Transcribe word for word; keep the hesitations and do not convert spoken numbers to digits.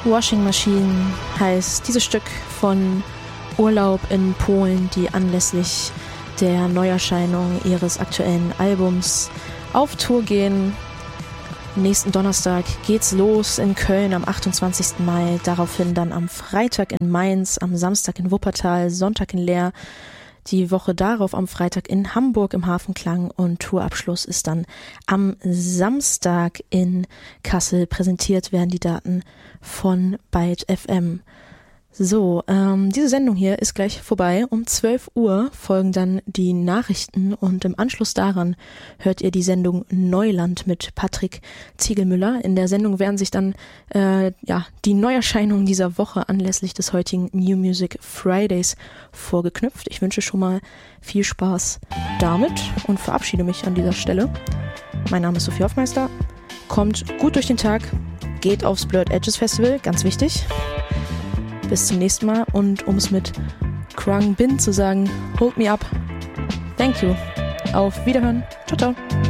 Washing Machine heißt dieses Stück von Urlaub in Polen, die anlässlich der Neuerscheinung ihres aktuellen Albums auf Tour gehen. Nächsten Donnerstag geht's los in Köln am achtundzwanzigsten Mai, daraufhin dann am Freitag in Mainz, am Samstag in Wuppertal, Sonntag in Leer, die Woche darauf am Freitag in Hamburg im Hafenklang und Tourabschluss ist dann am Samstag in Kassel. Präsentiert werden die Daten von Byte F M. So, ähm, diese Sendung hier ist gleich vorbei. Um zwölf Uhr folgen dann die Nachrichten und im Anschluss daran hört ihr die Sendung Neuland mit Patrick Ziegelmüller. In der Sendung werden sich dann äh, ja die Neuerscheinungen dieser Woche anlässlich des heutigen New Music Fridays vorgeknüpft. Ich wünsche schon mal viel Spaß damit und verabschiede mich an dieser Stelle. Mein Name ist Sophie Hoffmeister. Kommt gut durch den Tag, geht aufs Blurred Edges Festival, ganz wichtig. Bis zum nächsten Mal und um es mit Krung Bin zu sagen, hold me up. Thank you. Auf Wiederhören. Ciao, ciao.